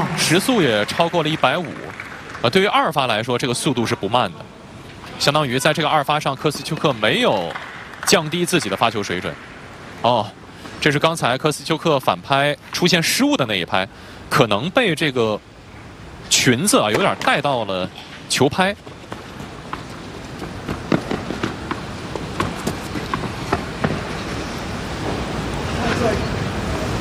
号， 时速也超过了150。对于阿尔法来说，这个速度是不慢的，相当于在这个阿尔法上，科斯丘克没有降低自己的发球水准。哦，这是刚才科斯丘克反拍出现失误的那一拍，可能被这个裙子啊有点带到了球拍。